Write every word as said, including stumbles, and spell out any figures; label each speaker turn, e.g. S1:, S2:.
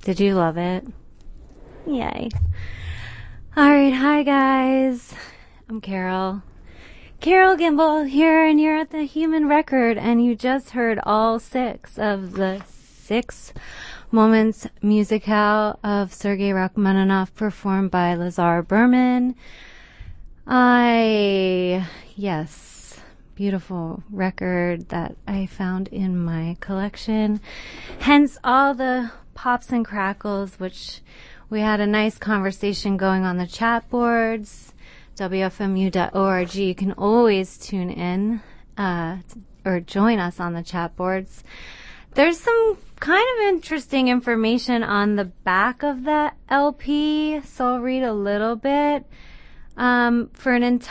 S1: Did you love it? Yay. All right. Hi, guys. I'm Carol. Carol Gimbel here, and you're at the Human Record, and you just heard all six of the six moments musicale of Sergei Rachmaninoff performed by Lazar Berman. I, yes, beautiful record that I found in my collection. Hence all the pops and crackles, which we had a nice conversation going on the chat boards. W F M U dot org. You can always tune in uh, or join us on the chat boards. There's some kind of interesting information on the back of the L P, so I'll read a little bit. Um, for an entire